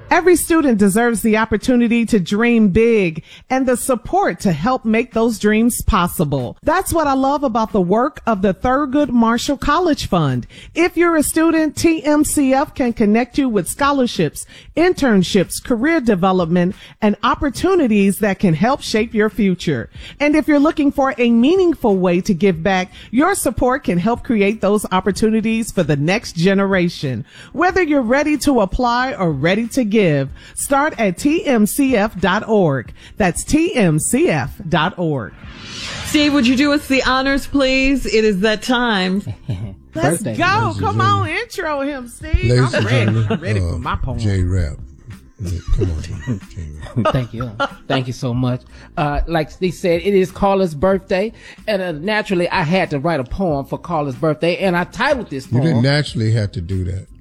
Every student deserves the opportunity to dream big and the support to help make those dreams possible. That's what I love about the work of the Thurgood Marshall College Fund. If you're a student, TMCF can connect you with scholarships, internships, career development, and opportunities that can help shape your future. And if you're looking for a meaningful way to give back, your support can help create those opportunities for the next generation. Whether you're ready to apply or ready to give, start at tmcf.org. That's tmcf.org. Steve, would you do us the honors, please? It is that time. Let's go. Come on, intro him, Steve. I'm ready. I'm ready for my poem. J-Rap. Come on, J-Rap. Thank you. Thank you so much. Like Steve said, it is Carla's birthday. And naturally, I had to write a poem for Carla's birthday. And I titled this poem. You didn't naturally have to do that.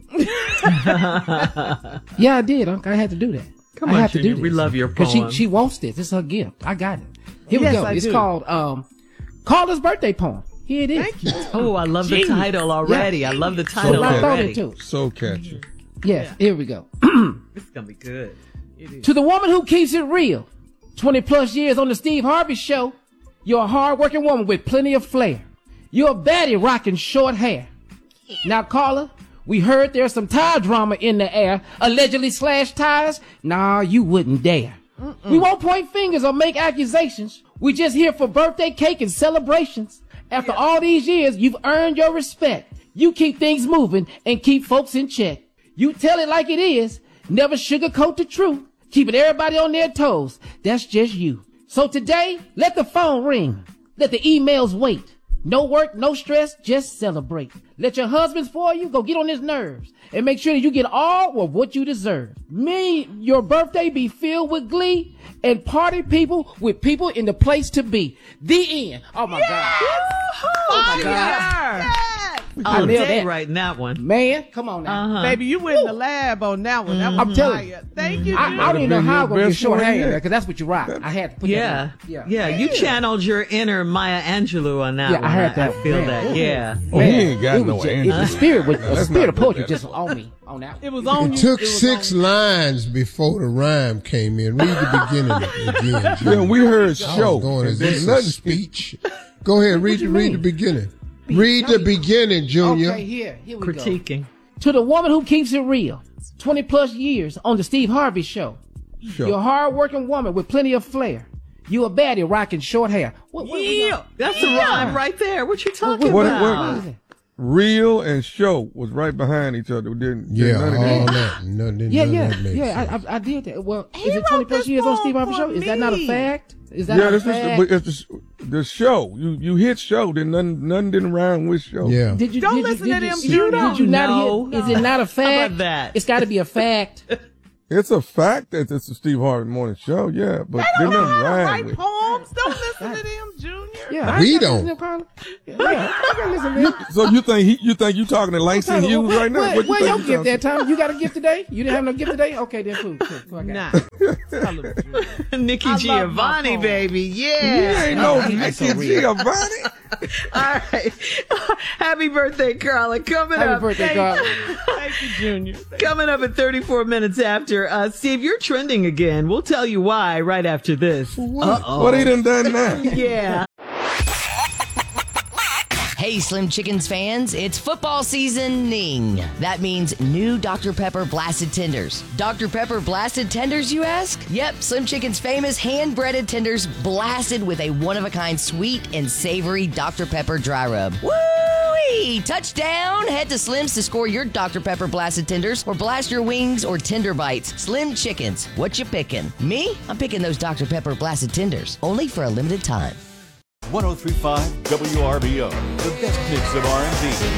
Yeah, I did, Uncle. I had to do that. Come on, Junior. We love your poem. Because she wants this. It's her gift. I got it. Here Yes, we go. I It's do. called Carla's birthday poem. Here it is. Thank you. Oh, I love the title already. Yeah. I love the title I thought already. it too. So catchy. Yes, here we go. This is going to be good. To the woman who keeps it real, 20 plus years on the Steve Harvey Show, you're a hard-working woman with plenty of flair. You're a baddie rocking short hair. Now, Carla, we heard there's some tire drama in the air, allegedly slashed tires. Nah, you wouldn't dare. We won't point fingers or make accusations. We just here for birthday cake and celebrations. After all these years, you've earned your respect. You keep things moving and keep folks in check. You tell it like it is, never sugarcoat the truth, keeping everybody on their toes. That's just you. So today, let the phone ring. Let the emails wait. No work, no stress, just celebrate. Let your husband spoil you, go get on his nerves. And make sure that you get all of what you deserve. May your birthday be filled with glee and party people with people in the place to be. The end. Oh my God. Oh my God. All nailed day that. writing that one. Man, come on now. Baby, you went in the lab on that one. That was I'm telling you. fire. Thank you, I don't even know how I'm going to get Best short one hair yet. because that's what you rock. I had to put Yeah. that in. Yeah. You channeled your inner Maya Angelou on that Yeah, one. I heard that. I feel Man. that. Yeah. Oh, he ain't got It no was just- answer. The spirit, with, the Let's spirit not of do poetry that. just on me on that one. It was on It you. took It was 6 on you. lines before the rhyme came in. Read the beginning again, Yeah, Junior. we heard I was show. going, is and then this a nothing. speech? Go ahead, read the mean? beginning. Read the beginning, Junior. Okay, here we go. Critiquing. To the woman who keeps it real, 20 plus years on the Steve Harvey Show. You're a hard-working woman with plenty of flair. You a baddie rocking short hair. What Yeah. That's a rhyme right there. What you talking What- about? is it? Real and show was right behind each other. Didn't Yeah, none of all that. that. None Yeah, of yeah, that makes sense. I did that. Well, He is it 20 wrote plus this years on Steve poem Harvey Show? for Is that not a me. fact? Is that Yeah, not a this is fact? but it's the show. You hit show. Then none didn't rhyme with show. Yeah. Did you, Don't did you- listen did to you- them, did Juno. Did you not No. hear? Is it not a fact? about that? It's got to be a fact. It's a fact that it's a Steve Harvey morning show. Yeah, but They then don't know nothing how to rhyme write with. poems. Don't listen to them, Junior. Yeah, We I gotta don't. listen to Carla. Yeah, I gotta listen to him. So you think you talking to Langston Hughes right now? What you Where think your you gift talking- that time? You got a gift today? You didn't have no gift today? Okay, then cool. I got Nah. it. Tell him, Junior. Nikki I love my Giovanni, poem. baby. You Yeah. ain't no That's so Nicky real. Giovanni. All right. Happy birthday, Carla. Coming Happy up. birthday, Carla. Thank you, Junior. Coming up at 34 minutes after. Steve, you're trending again. We'll tell you why right after this. Uh-oh. What he done now? Yeah. Hey, Slim Chickens fans, it's football seasoning. That means new Dr. Pepper Blasted Tenders. Dr. Pepper Blasted Tenders, you ask? Yep, Slim Chickens' famous hand-breaded tenders blasted with a one-of-a-kind sweet and savory Dr. Pepper dry rub. Woo-wee! Touchdown! Head to Slim's to score your Dr. Pepper Blasted Tenders or blast your wings or tender bites. Slim Chickens, what you picking? Me? I'm picking those Dr. Pepper Blasted Tenders, only for a limited time. 103.5 WRBO, the best mix of R&B,